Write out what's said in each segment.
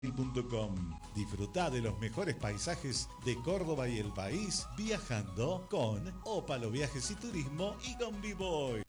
Disfruta de los mejores paisajes de Córdoba y el país viajando con Ópalo Viajes y Turismo y con B-Boy.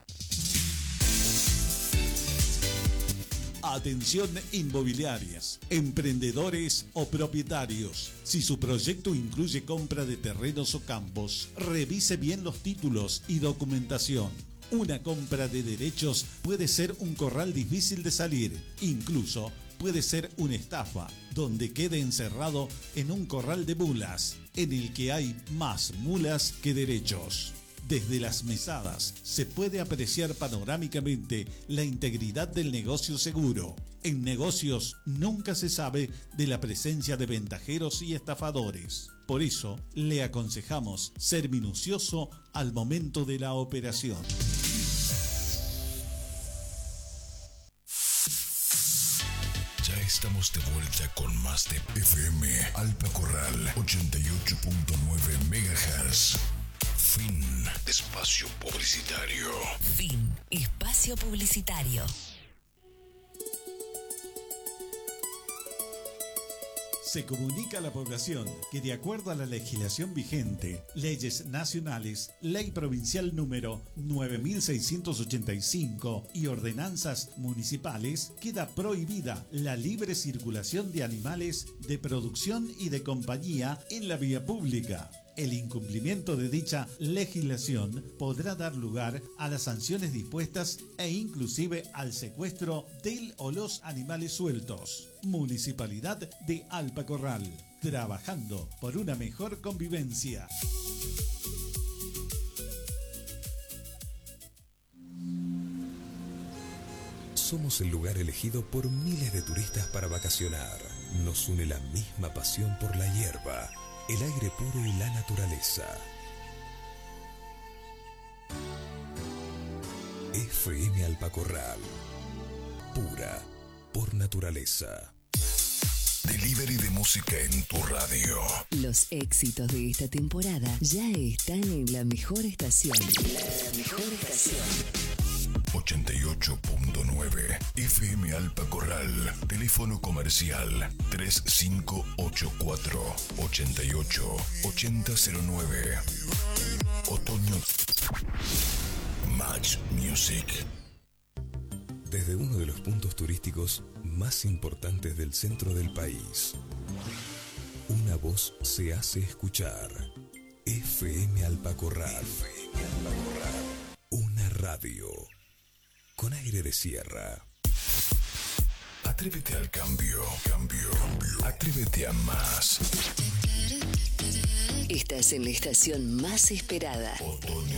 Atención inmobiliarias, emprendedores o propietarios. Si su proyecto incluye compra de terrenos o campos, revise bien los títulos y documentación. Una compra de derechos puede ser un corral difícil de salir, incluso puede ser una estafa, donde quede encerrado en un corral de mulas, en el que hay más mulas que derechos. Desde las mesadas se puede apreciar panorámicamente la integridad del negocio seguro. En negocios nunca se sabe de la presencia de ventajeros y estafadores. Por eso, le aconsejamos ser minucioso al momento de la operación. Estamos de vuelta con más de FM Alpa Corral 88.9 MHz. Fin. Espacio publicitario. Fin. Espacio publicitario. Se comunica a la población que de acuerdo a la legislación vigente, leyes nacionales, ley provincial número 9685 y ordenanzas municipales, queda prohibida la libre circulación de animales de producción y de compañía en la vía pública. El incumplimiento de dicha legislación podrá dar lugar a las sanciones dispuestas e inclusive al secuestro del o los animales sueltos. Municipalidad de Alpa Corral, trabajando por una mejor convivencia. Somos el lugar elegido por miles de turistas para vacacionar. Nos une la misma pasión por la hierba, el aire puro y la naturaleza. FM Alpa Corral, pura por naturaleza. Delivery de música en tu radio. Los éxitos de esta temporada ya están en la mejor estación. La mejor estación. 88.9 FM Alpa Corral. Teléfono comercial 3584 88 8009. Otoño. Match Music. Desde uno de los puntos turísticos más importantes del centro del país, una voz se hace escuchar. FM Alpa Corral. FM Alpa Corral. Una radio con aire de sierra. Atrévete al cambio. Atrévete a más. Estás en la estación más esperada. Otoño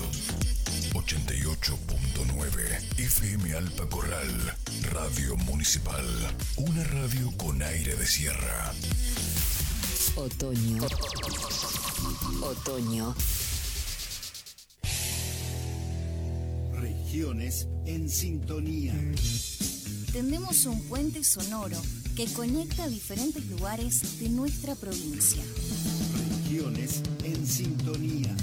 88.9 FM Alpa Corral. Radio Municipal. Una radio con aire de sierra. Otoño. Otoño. Regiones en sintonía. Tendemos un puente sonoro que conecta diferentes lugares de nuestra provincia. Regiones en sintonía.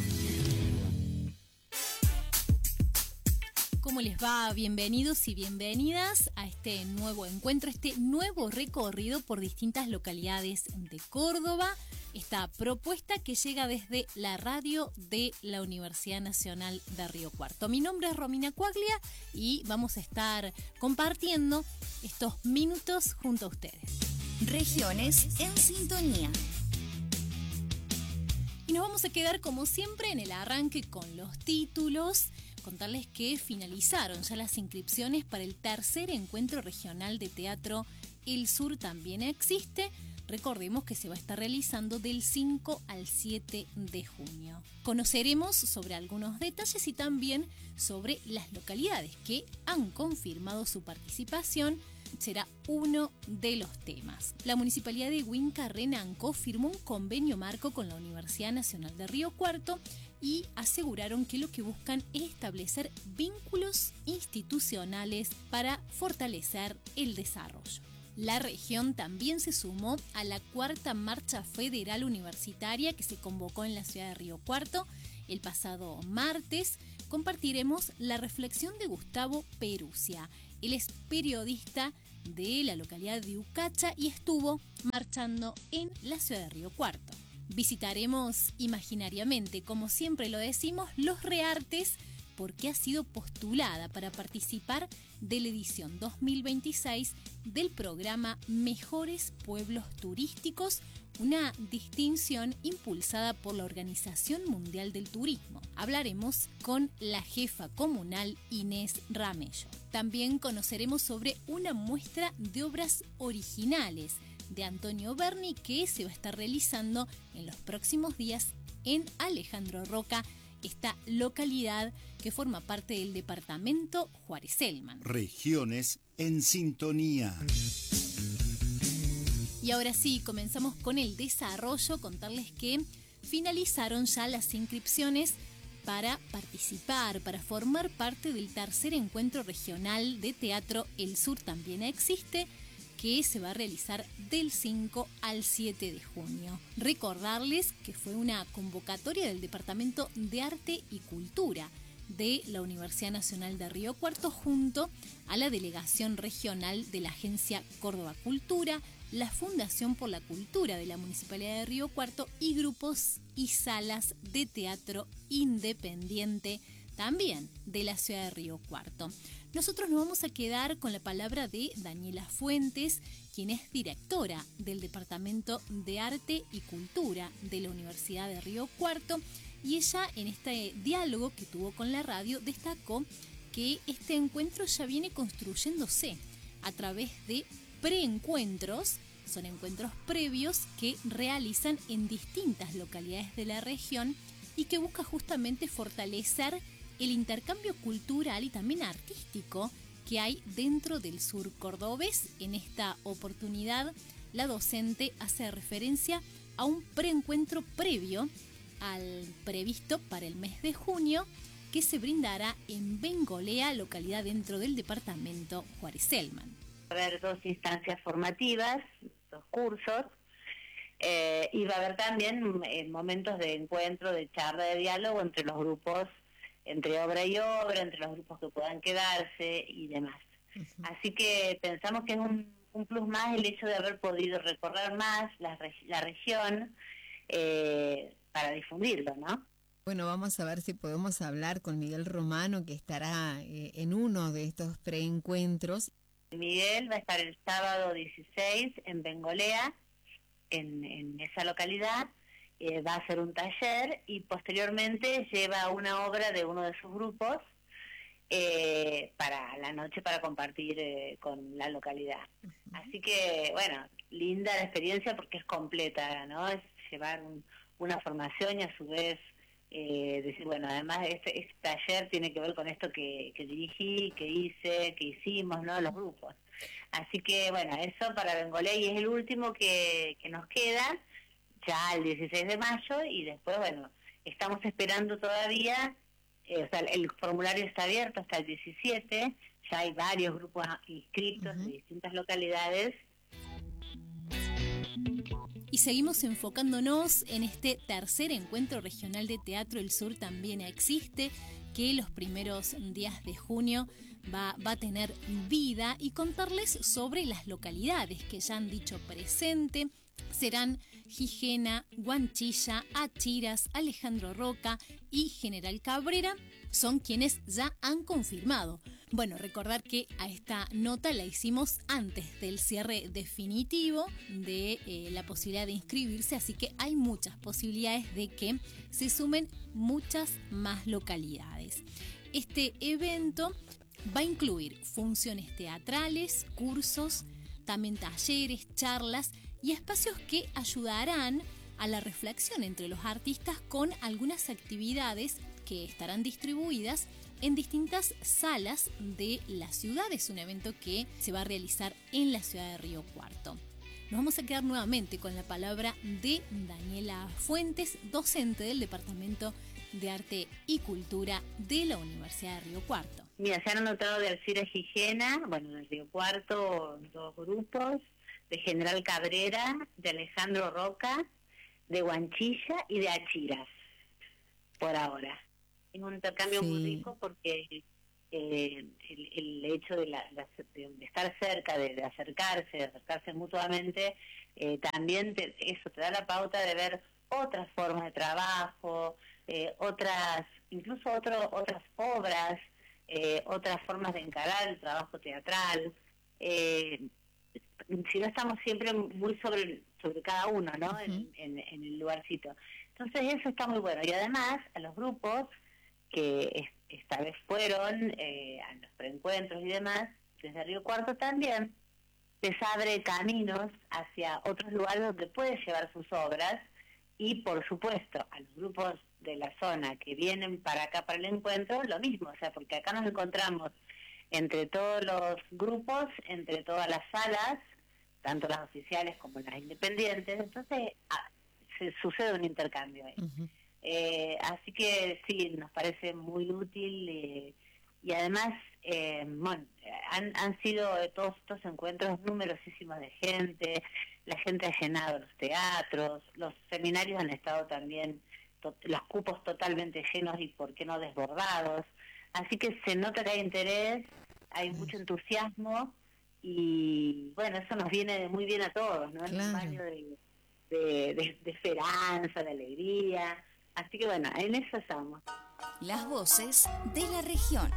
¿Cómo les va? Bienvenidos y bienvenidas a este nuevo encuentro, este nuevo recorrido por distintas localidades de Córdoba. Esta propuesta que llega desde la radio de la Universidad Nacional de Río Cuarto. Mi nombre es Romina Cuaglia y vamos a estar compartiendo estos minutos junto a ustedes. Regiones en sintonía. Y nos vamos a quedar como siempre en el arranque con los títulos. Contarles que finalizaron ya las inscripciones para el tercer encuentro regional de teatro El Sur también existe. Recordemos que se va a estar realizando del 5 al 7 de junio. Conoceremos sobre algunos detalles y también sobre las localidades que han confirmado su participación. Será uno de los temas. La Municipalidad de Huinca-Renanco firmó un convenio marco con la Universidad Nacional de Río Cuarto y aseguraron que lo que buscan es establecer vínculos institucionales para fortalecer el desarrollo. La región también se sumó a la cuarta marcha federal universitaria que se convocó en la ciudad de Río Cuarto el pasado martes. Compartiremos la reflexión de Gustavo Perusia. Él es periodista de la localidad de Ucacha y estuvo marchando en la ciudad de Río Cuarto. Visitaremos imaginariamente, como siempre lo decimos, Los Reartes, porque ha sido postulada para participar de la edición 2026 del programa Mejores Pueblos Turísticos, una distinción impulsada por la Organización Mundial del Turismo. Hablaremos con la jefa comunal Inés Ramello. También conoceremos sobre una muestra de obras originales de Antonio Berni que se va a estar realizando en los próximos días en Alejandro Roca, esta localidad que forma parte del departamento Juárez-Celman. Regiones en sintonía. Y ahora sí, comenzamos con el desarrollo, contarles que finalizaron ya las inscripciones para participar, para formar parte del tercer encuentro regional de teatro El Sur También Existe, que se va a realizar del 5 al 7 de junio. Recordarles que fue una convocatoria del Departamento de Arte y Cultura de la Universidad Nacional de Río Cuarto junto a la Delegación Regional de la Agencia Córdoba Cultura, la Fundación por la Cultura de la Municipalidad de Río Cuarto y grupos y salas de teatro independiente también de la ciudad de Río Cuarto. Nosotros nos vamos a quedar con la palabra de Daniela Fuentes, quien es directora del Departamento de Arte y Cultura de la Universidad de Río Cuarto, y ella en este diálogo que tuvo con la radio destacó que este encuentro ya viene construyéndose a través de preencuentros, son encuentros previos que realizan en distintas localidades de la región y que busca justamente fortalecer el intercambio cultural y también artístico que hay dentro del sur cordobés. En esta oportunidad, la docente hace referencia a un preencuentro previo al previsto para el mes de junio que se brindará en Bengolea, localidad dentro del departamento Juárez-Celman. Va a haber 2 instancias formativas, 2 cursos, y va a haber también momentos de encuentro, de charla, de diálogo entre los grupos, entre obra y obra, entre los grupos que puedan quedarse y demás. Uh-huh. Así que pensamos que es un plus más el hecho de haber podido recorrer más la región para difundirlo, ¿no? Bueno, vamos a ver si podemos hablar con Miguel Romano, que estará en uno de estos preencuentros. Miguel va a estar el sábado 16 en Bengolea, en esa localidad. Va a hacer un taller y posteriormente lleva una obra de uno de sus grupos para la noche para compartir con la localidad. Uh-huh. Así que, bueno, linda la experiencia porque es completa, ¿no? Es llevar una formación y a su vez decir, bueno, además este taller tiene que ver con esto que dirigí, que hice, que hicimos, ¿no? Los grupos. Así que, bueno, eso para Bengolea y es el último que nos queda, ya el 16 de mayo, y después, bueno, estamos esperando todavía, o sea, el formulario está abierto hasta el 17, ya hay varios grupos inscritos de distintas localidades. Y seguimos enfocándonos en este tercer encuentro regional de teatro El Sur También Existe, que los primeros días de junio va a tener vida, y contarles sobre las localidades que ya han dicho presente. Serán Gijena, Guanchilla, Achiras, Alejandro Roca y General Cabrera, son quienes ya han confirmado. Bueno, recordar que a esta nota la hicimos antes del cierre definitivo de la posibilidad de inscribirse, así que hay muchas posibilidades de que se sumen muchas más localidades. Este evento va a incluir funciones teatrales, cursos, también talleres, charlas y espacios que ayudarán a la reflexión entre los artistas con algunas actividades que estarán distribuidas en distintas salas de la ciudad. Es un evento que se va a realizar en la ciudad de Río Cuarto. Nos vamos a quedar nuevamente con la palabra de Daniela Fuentes, docente del Departamento de Arte y Cultura de la Universidad de Río Cuarto. Mira, se han anotado de Alcira Gijena, bueno, de Río Cuarto, 2 grupos, de General Cabrera, de Alejandro Roca, de Guanchilla y de Achiras, por ahora. Es un intercambio muy rico porque el hecho de estar cerca, de acercarse mutuamente, también eso te da la pauta de ver otras formas de trabajo, incluso otras obras, otras formas de encarar el trabajo teatral. Si no estamos siempre muy sobre cada uno, ¿no? Uh-huh. En el lugarcito. Entonces eso está muy bueno. Y además a los grupos que esta vez fueron a los preencuentros y demás, desde Río Cuarto también les abre caminos hacia otros lugares donde puede llevar sus obras, y por supuesto a los grupos de la zona que vienen para acá para el encuentro, lo mismo, o sea, porque acá nos encontramos entre todos los grupos, entre todas las salas, tanto las oficiales como las independientes, entonces se sucede un intercambio ahí. Uh-huh. Así que sí, nos parece muy útil, y además bueno, han sido todos estos encuentros numerosísimos de gente, la gente ha llenado los teatros, los seminarios han estado también, los cupos totalmente llenos y por qué no desbordados, así que se nota que hay interés, hay mucho entusiasmo, y bueno, eso nos viene muy bien a todos, ¿no? Es un baño de esperanza, de alegría, así que bueno, en eso estamos. Las voces de la región.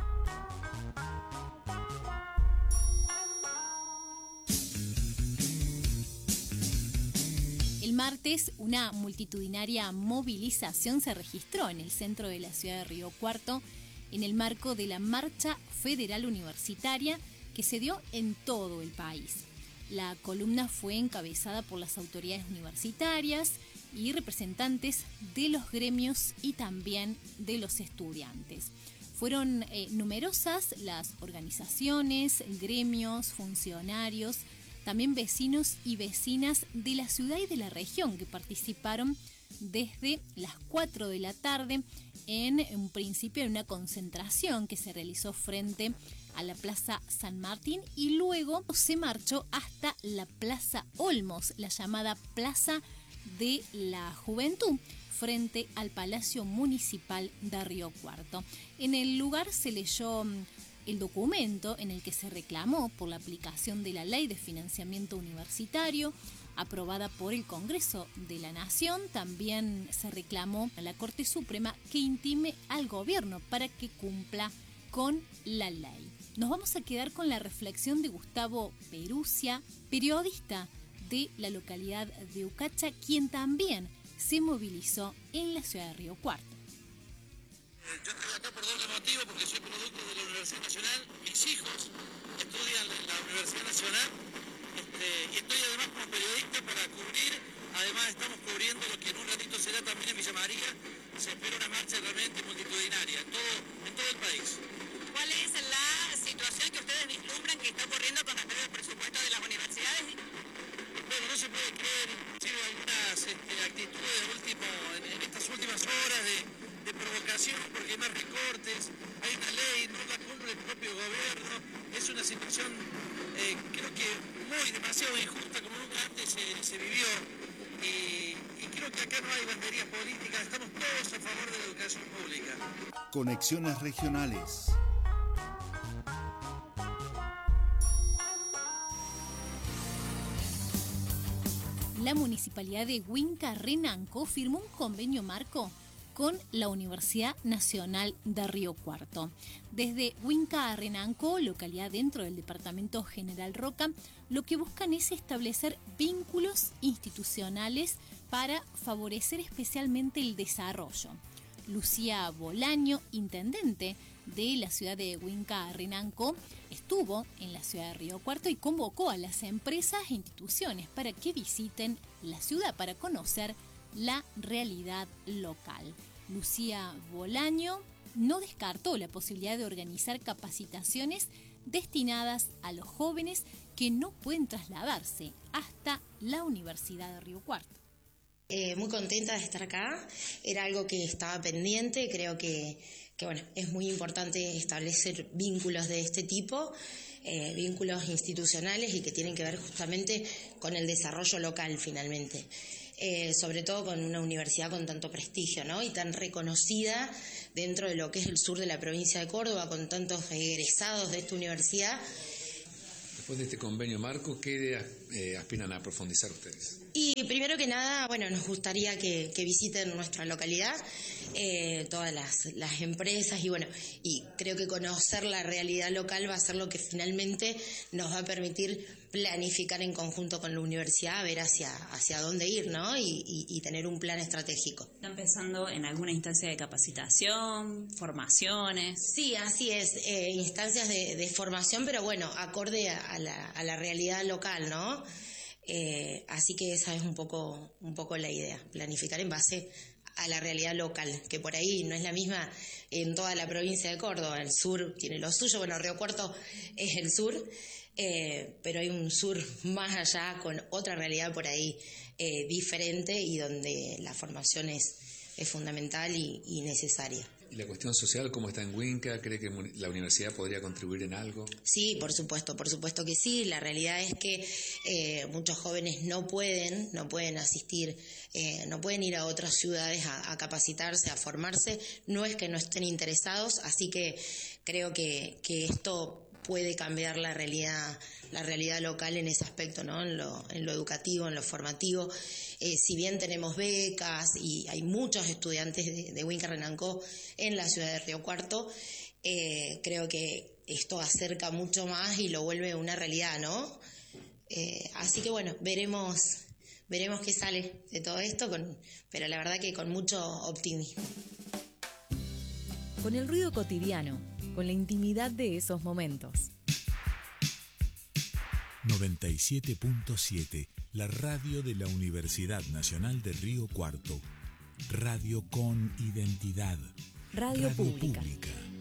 El martes, una multitudinaria movilización se registró en el centro de la ciudad de Río Cuarto en el marco de la Marcha Federal Universitaria que se dio en todo el país. La columna fue encabezada por las autoridades universitarias y representantes de los gremios y también de los estudiantes. Fueron numerosas las organizaciones, gremios, funcionarios, también vecinos y vecinas de la ciudad y de la región que participaron desde las 4 de la tarde en un principio en una concentración que se realizó frente a la Plaza San Martín y luego se marchó hasta la Plaza Olmos, la llamada Plaza de la Juventud, frente al Palacio Municipal de Río Cuarto. En el lugar se leyó el documento en el que se reclamó por la aplicación de la Ley de Financiamiento Universitario, aprobada por el Congreso de la Nación. También se reclamó a la Corte Suprema que intime al gobierno para que cumpla con la ley. Nos vamos a quedar con la reflexión de Gustavo Perusia, periodista de la localidad de Ucacha, quien también se movilizó en la ciudad de Río Cuarto. Yo estoy acá por doble motivo, porque soy producto de la Universidad Nacional, mis hijos estudian en la Universidad Nacional, y estoy además como periodista para cubrir, además estamos cubriendo lo que en un ratito será también en Villa María, se espera una marcha realmente multitudinaria en todo el país. ¿Cuál es la situación que ustedes vislumbran que está ocurriendo con respecto al presupuesto de las universidades? Bueno, no se puede creer, inclusive algunas actitudes en estas últimas horas de provocación, porque no hay recortes, hay una ley, no la cumple el propio gobierno, es una situación creo que demasiado injusta como nunca antes se vivió, y creo que acá no hay banderías políticas, estamos todos a favor de la educación pública. Conexiones regionales. La Municipalidad de Huinca-Renanco firmó un convenio marco con la Universidad Nacional de Río Cuarto. Desde Huinca-Renanco, localidad dentro del departamento General Roca, lo que buscan es establecer vínculos institucionales para favorecer especialmente el desarrollo. Lucía Bolaño, intendente de la ciudad de Huinca-Renanco, estuvo en la ciudad de Río Cuarto y convocó a las empresas e instituciones para que visiten la ciudad para conocer la realidad local. Lucía Bolaño no descartó la posibilidad de organizar capacitaciones destinadas a los jóvenes que no pueden trasladarse hasta la Universidad de Río Cuarto. Muy contenta de estar acá, era algo que estaba pendiente, creo que bueno, es muy importante establecer vínculos de este tipo, vínculos institucionales y que tienen que ver justamente con el desarrollo local finalmente. sobre todo con una universidad con tanto prestigio, ¿no? Y tan reconocida dentro de lo que es el sur de la provincia de Córdoba, con tantos egresados de esta universidad. Después de este convenio marco, ¿qué aspiran a profundizar ustedes? Y primero que nada, bueno, nos gustaría que visiten nuestra localidad, todas las empresas, y bueno, y creo que conocer la realidad local va a ser lo que finalmente nos va a permitir planificar en conjunto con la universidad, ver hacia dónde ir, ¿no? Y tener un plan estratégico. ¿Están pensando en alguna instancia de capacitación, formaciones? Sí, así es, instancias de formación, pero bueno, acorde a la realidad local, ¿no? Así que esa es un poco la idea, planificar en base a la realidad local, que por ahí no es la misma en toda la provincia de Córdoba. El sur tiene lo suyo, bueno, Río Cuarto es el sur, pero hay un sur más allá con otra realidad por ahí diferente, y donde la formación es fundamental y necesaria. ¿Y la cuestión social cómo está en Huinca? ¿Cree que la universidad podría contribuir en algo? Sí, por supuesto que sí. La realidad es que muchos jóvenes no pueden asistir, no pueden ir a otras ciudades a capacitarse, a formarse. No es que no estén interesados, así que creo que esto puede cambiar la realidad local en ese aspecto, ¿no? En lo educativo, en lo formativo. Si bien tenemos becas y hay muchos estudiantes de Huinca Renancó en la ciudad de Río Cuarto, creo que esto acerca mucho más y lo vuelve una realidad, ¿no? Así que bueno, veremos qué sale de todo esto, pero la verdad que con mucho optimismo. Con el ruido cotidiano, con la intimidad de esos momentos. 97.7, la radio de la Universidad Nacional de Río Cuarto. Radio con identidad. Radio Pública.